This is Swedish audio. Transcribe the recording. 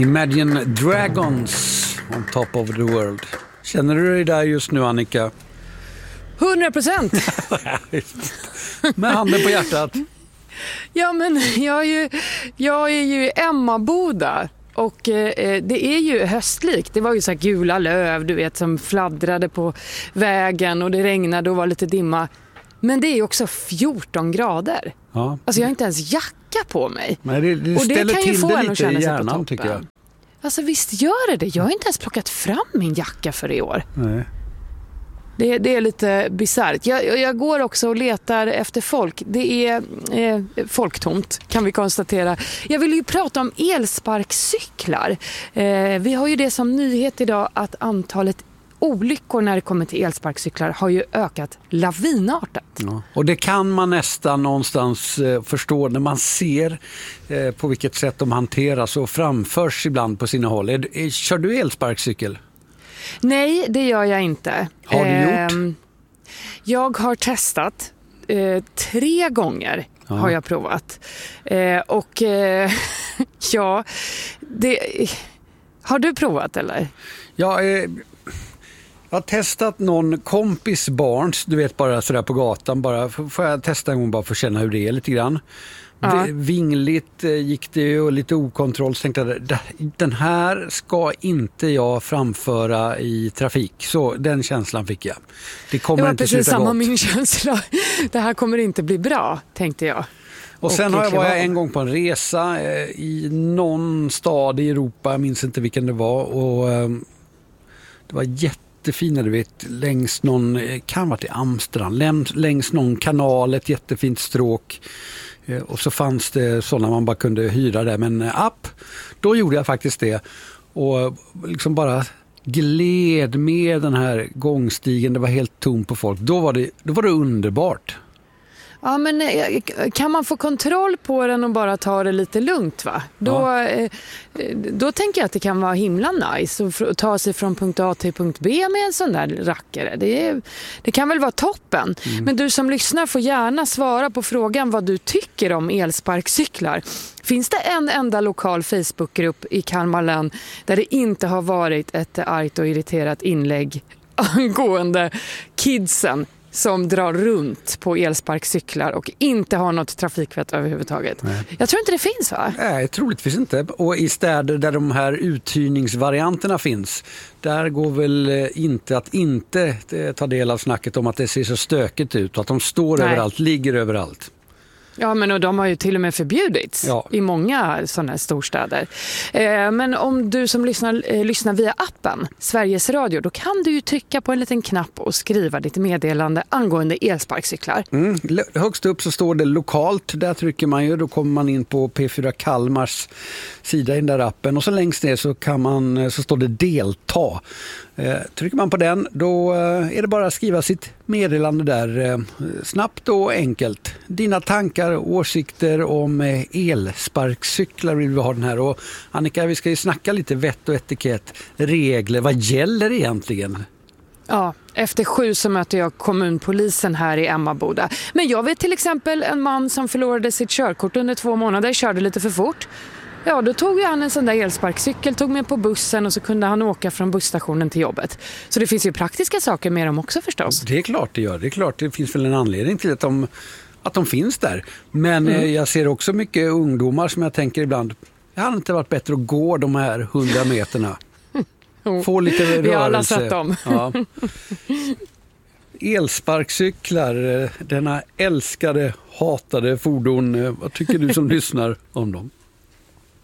Imagine Dragons on top of the world. Känner du dig där just nu, Annika? 100%. Med handen på hjärtat. Ja, men jag är ju i Emmaboda. Och det är ju höstlikt. Det var ju så här gula löv, du vet, som fladdrade på vägen och det regnade och var lite dimma. Men det är ju också 14 grader. Ja. Alltså jag har inte ens jacka på mig. Men det och det ställer kan ju till få det en att lite känna i sig på hjärnan, toppen. tycker jag. Alltså visst gör det. Jag har inte ens plockat fram min jacka för i år. Nej. Det är lite bizarrt. Jag går också och letar efter folk. Det är folktomt, kan vi konstatera. Jag vill ju prata om elsparkcyklar. Vi har ju det som nyhet idag att antalet olyckor när det kommer till elsparkcyklar har ju ökat lavinartat. Ja. Och det kan man nästan någonstans förstå när man ser på vilket sätt de hanteras och framförs ibland på sina håll. Kör du elsparkcykel? Nej, det gör jag inte. Har du gjort? Jag har testat 3 gånger. Ja. Har jag provat. Ja, har du provat eller? Ja, jag har testat någon kompis barns, du vet, bara sådär på gatan. Bara får jag testa en gång bara för att känna hur det är lite grann. Ja. Vingligt gick det ju och lite okontroll. Så tänkte jag, den här ska inte jag framföra i trafik. Så den känslan fick jag. Det kommer inte precis sluta samma gott. Min känsla. Det här kommer inte bli bra, tänkte jag. Och sen var jag en gång på en resa i någon stad i Europa, jag minns inte vilken det var. Och det var jättefina, du vet, längs någon, kan vara till Amsterdam, längs någon kanal, ett jättefint stråk. Och så fanns det sådana man bara kunde hyra där med en app. Då gjorde jag faktiskt det och liksom bara gled med den här gångstigen. Det var helt tom på folk. Då var det underbart. Ja, men kan man få kontroll på den och bara ta det lite lugnt, va? Då tänker jag att det kan vara himla nice att ta sig från punkt A till punkt B med en sån där rackare. Det kan väl vara toppen. Men du som lyssnar får gärna svara på frågan vad du tycker om elsparkcyklar. Finns det en enda lokal Facebookgrupp i Kalmar län där det inte har varit ett argt och irriterat inlägg angående kidsen som drar runt på elsparkcyklar och inte har något trafikvett överhuvudtaget? Nej. Jag tror inte det finns, va? Nej, troligtvis inte. Och i städer där de här uthyrningsvarianterna finns, där går väl inte att inte ta del av snacket om att det ser så stökigt ut och att de står överallt, ligger överallt. Ja, men och de har ju till och med förbjudits i många sådana här storstäder. Men om du som lyssnar via appen Sveriges Radio, då kan du ju trycka på en liten knapp och skriva ditt meddelande angående elsparkcyklar. Högst upp så står det lokalt, där trycker man ju, då kommer man in på P4 Kalmars sida i den där appen och så längst ner så står det delta. Trycker man på den, då är det bara att skriva sitt meddelande där snabbt och enkelt. Dina tankar och åsikter om elsparkcyklar vill vi ha den här. Och Annika, vi ska ju snacka lite vett och etikett, regler. Vad gäller egentligen? Ja, efter 7 så möter jag kommunpolisen här i Emmaboda. Men jag vet till exempel en man som förlorade sitt körkort under 2 månader, körde lite för fort. Ja, då tog han en sån där elsparkcykel, tog med på bussen och så kunde han åka från busstationen till jobbet. Så det finns ju praktiska saker med dem också förstås. Det är klart det gör. Det är klart det finns väl en anledning till att de finns där. Men jag ser också mycket ungdomar som jag tänker ibland, det hade inte varit bättre att gå de här 100 meterna. Få lite rörelse. Vi har alla sett dem. Ja. Elsparkcyklar, denna älskade, hatade fordon. Vad tycker du som lyssnar om dem?